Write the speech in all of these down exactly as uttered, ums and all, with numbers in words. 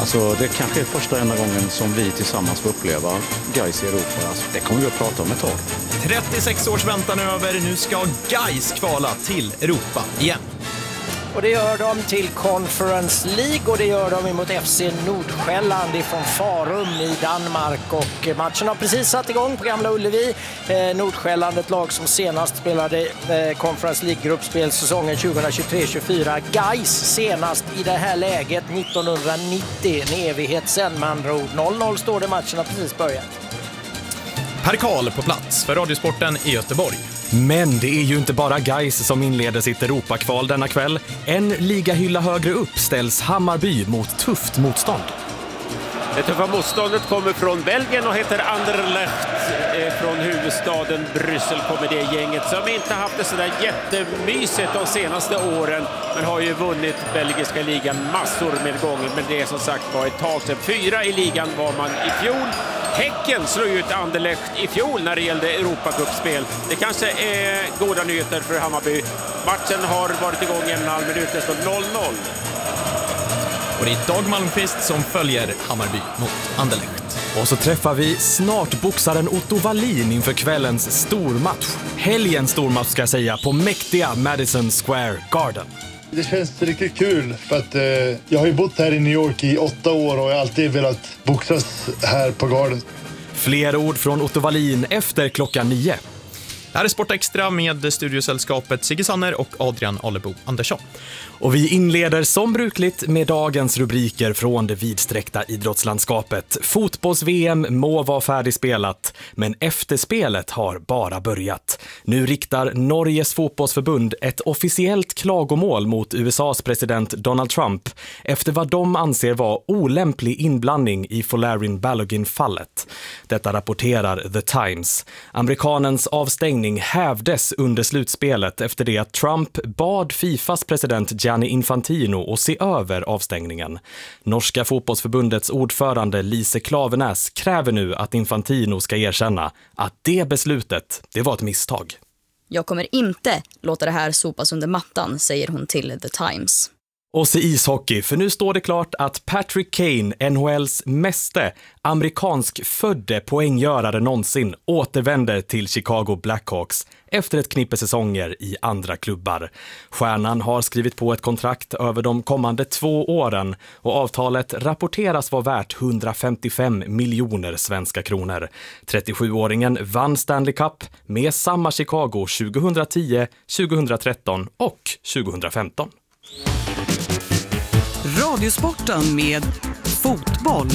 Alltså det kanske är första enda gången som vi tillsammans får uppleva Gais i Europa. Alltså, det kommer vi att prata om ett tag. trettiosex års väntan över, nu ska Gais kvala till Europa igen. Och det gör de till Conference League och det gör de emot F C Nordsjälland ifrån Farum i Danmark. Och matchen har precis satt igång på Gamla Ullevi. Eh, Nordsjälland, ett lag som senast spelade eh, Conference League-gruppspel säsongen tjugohundratjugotre tjugofyra. Gais senast i det här läget nittonhundranittio, en evighet sen med andra ord. noll noll står det, matchen har precis börjat. Per Karl på plats för Radiosporten i Göteborg. Men det är ju inte bara Gais som inleder sitt Europakval denna kväll. En ligahylla högre upp ställs Hammarby mot tufft motstånd. Det tuffa motståndet kommer från Belgien och heter Anderlecht. Från huvudstaden Bryssel kommer det gänget som inte haft det sådär jättemysigt de senaste åren, men har ju vunnit belgiska ligan massor med gånger. Men det är som sagt var ett tag sedan. Fyra i ligan var man i fjol. Häcken slog ut Anderlecht i fjol när det gällde Europacupspel. Det kanske är goda nyheter för Hammarby. Matchen har varit igång en halv minut, det står noll noll. Och det är Dag Malmqvist som följer Hammarby mot Anderlecht. Och så träffar vi snart boxaren Otto Wallin inför kvällens stormatch. Helgens stormatch ska jag säga, på mäktiga Madison Square Garden. Det känns riktigt kul för att eh, jag har ju bott här i New York i åtta år och jag har alltid velat boxas här på Garden. Fler ord från Otto Wallin efter klockan nio. Här är Sport Extra med studiosällskapet Sigge Sanner och Adrian Alebo Andersson. Och vi inleder som brukligt med dagens rubriker från det vidsträckta idrottslandskapet. Fotbolls-V M må vara färdigspelat, men efterspelet har bara börjat. Nu riktar Norges fotbollsförbund ett officiellt klagomål mot U S A:s president Donald Trump efter vad de anser vara olämplig inblandning i Folarin Balogun-fallet. Detta rapporterar The Times. Amerikanens avstängning hävdes under slutspelet efter det att Trump bad Fifas president Gianni Infantino att se över avstängningen. Norska fotbollsförbundets ordförande Lise Klavenäs kräver nu att Infantino ska erkänna att det beslutet, det var ett misstag. Jag kommer inte låta det här sopas under mattan, säger hon till The Times. Och så ishockey, för nu står det klart att Patrick Kane, N H L:s meste amerikansk födde poänggörare någonsin, återvänder till Chicago Blackhawks efter ett knippe säsonger i andra klubbar. Stjärnan har skrivit på ett kontrakt över de kommande två åren och avtalet rapporteras vara värt hundrafemtiofem miljoner svenska kronor. trettiosjuåringen vann Stanley Cup med samma Chicago tjugohundratio, tjugohundratretton och tjugohundrafemton. Radiosporten med fotboll.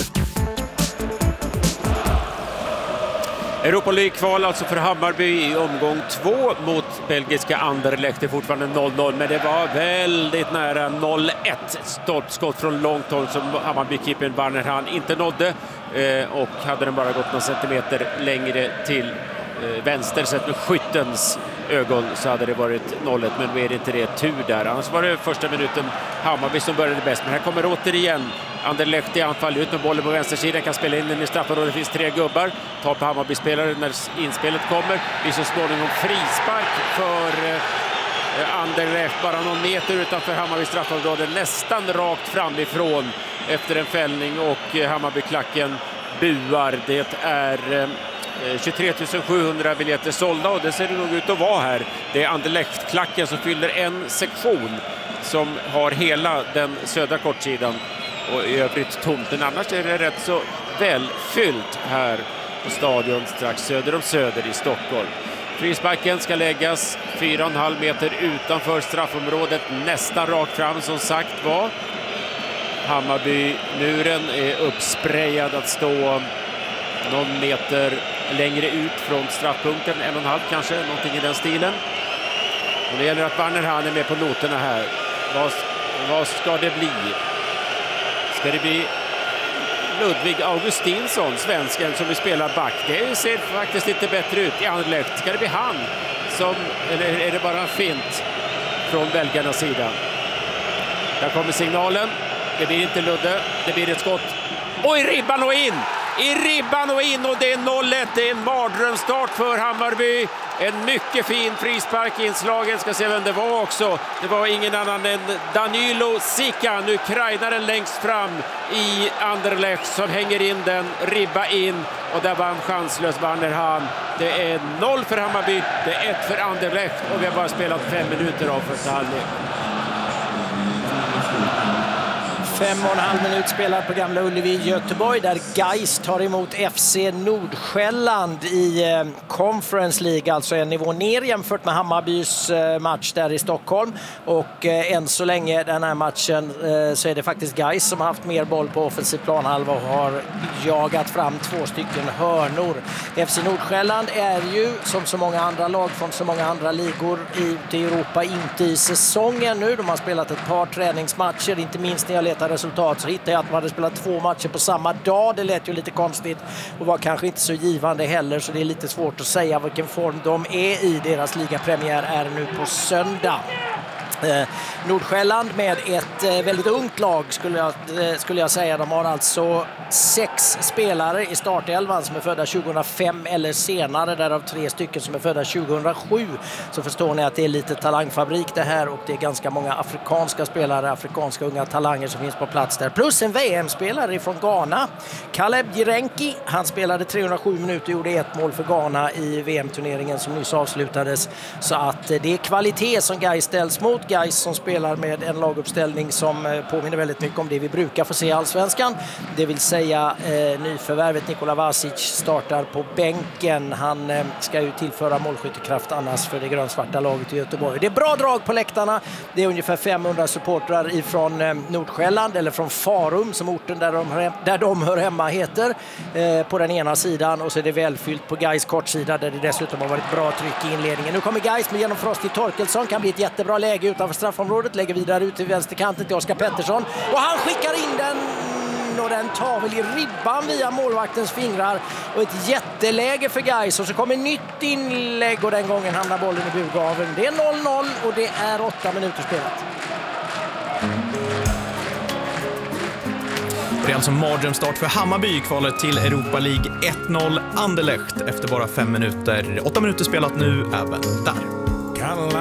Europa League-kval alltså för Hammarby i omgång två mot belgiska Anderlecht. Det är fortfarande noll noll, men det var väldigt nära noll ett. Stolpskott från långt håll som Hammarby-keepern Warner Han inte nådde. Eh, och hade den bara gått några centimeter längre till eh, vänster sett med skyttens ögon så hade det varit noll ett, men nu är det inte det, tur där. Annars var det första minuten Hammarby som började bäst, men här kommer återigen Anderlecht i anfall, ut med bollen på vänstersidan, kan spela in den i straffområdet. Det finns tre gubbar, tar på Hammarby-spelare när inspelet kommer. Vi så småningom frispark för eh, Anderlecht, bara någon meter utanför Hammarby straffområde, nästan rakt framifrån efter en fällning, och eh, Hammarby-klacken buar. Det är eh, tjugotre tusen sjuhundra biljetter sålda och det ser det nog ut att vara här. Det är Anderlecht-klacken som fyller en sektion som har hela den södra kortsidan och i övrigt tomt. Men annars är det rätt så välfyllt här på stadion strax söder om Söder i Stockholm. Frisparken ska läggas fyra komma fem meter utanför straffområdet, nästan rakt fram som sagt var. Hammarby-muren är uppsprayad att stå någon meter längre ut från straffpunkten, en och en halv kanske, någonting i den stilen. Och det gäller att Warner Han är med på noterna här. Vad, vad ska det bli? Ska det bli Ludvig Augustinsson, svensken som vill spela back? Det ser faktiskt lite bättre ut i Anderlecht. Ska det bli han som, eller är det bara en fint från belgarnas sida? Där kommer signalen. Det blir inte Ludde, det blir ett skott. Och i ribban och in! I ribban och in, och det är noll ett. Det är en mardrömsstart för Hammarby. En mycket fin frispark i inslagen. Ska se vem det var också. Det var ingen annan än Danilo Sikan, ukrainaren längst fram i Anderlecht, som hänger in den, ribba in, och där var han chanslös, Werner Hahn. Det är noll för Hammarby, det är ett för Anderlecht, och vi har bara spelat fem minuter av första halvlek. Fem och en halv minut spelad på Gamla Ullevi i Göteborg, där Gais tar emot F C Nordsjälland i eh, Conference League, alltså en nivå ner jämfört med Hammarbys eh, match där i Stockholm. Och eh, än så länge den här matchen eh, så är det faktiskt Gais som har haft mer boll på offensiv planhalva och har jagat fram två stycken hörnor. F C Nordsjälland är ju, som så många andra lag från så många andra ligor i Europa, inte i säsongen nu. De har spelat ett par träningsmatcher, inte minst när jag letar resultat så hittade jag att man hade spelat två matcher på samma dag. Det lät ju lite konstigt och var kanske inte så givande heller, så det är lite svårt att säga vilken form de är i. Deras ligapremiär är nu på söndag. Eh, Nordsjälland med ett eh, väldigt ungt lag skulle jag, eh, skulle jag säga. De har alltså sex spelare i startelvan som är födda tjugohundrafem eller senare, därav tre stycken som är födda tjugohundrasju. Så förstår ni att det är lite talangfabrik det här, och det är ganska många afrikanska spelare, afrikanska unga talanger som finns på plats där. Plus en V M-spelare från Ghana, Caleb Jirenki. Han spelade trehundrasju minuter och gjorde ett mål för Ghana i V M-turneringen som nyss avslutades. Så att eh, det är kvalitet som Gais ställs mot. Gais som spelar med en laguppställning som påminner väldigt mycket om det vi brukar få se i Allsvenskan. Det vill säga eh, nyförvärvet Nikola Vasic startar på bänken. Han eh, ska ju tillföra målskyttekraft annars för det grönsvarta laget i Göteborg. Det är bra drag på läktarna. Det är ungefär femhundra supportrar ifrån eh, Nordsjälland, eller från Farum som orten där de, där de hör hemma heter, eh, på den ena sidan, och så är det välfyllt på Gais kortsida där det dessutom har varit bra tryck i inledningen. Nu kommer Gais med genomfrost i Torkelsson, kan bli ett jättebra läge utanför straffområdet, lägger vidare ut till vänsterkanten till Oskar Pettersson, och han skickar in den, och den tar väl i ribban via målvaktens fingrar, och ett jätteläge för Gais, och så kommer nytt inlägg och den gången hamnar bollen i burgaveln. Det är noll noll och det är åtta minuter spelat. Det är alltså mardrömsstart för Hammarby i kvalet till Europa League. ett noll Anderlecht efter bara fem minuter. Åtta minuter spelat nu även där.